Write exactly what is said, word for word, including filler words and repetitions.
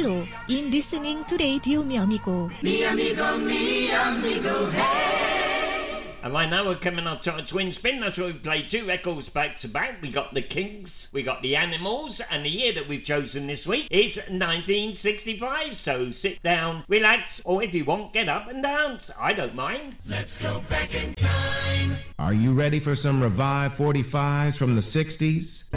Hello, in listening to Radio Mi Amigo. Mi amigo, mi amigo, hey! And right now we're coming up to a twin spin. That's where we play two records back to back. We got the Kinks, we got the Animals, and the year that we've chosen this week is nineteen sixty-five. So sit down, relax, or if you want, get up and dance. I don't mind. Let's go back in time. Are you ready for some revived forty-fives from the sixties?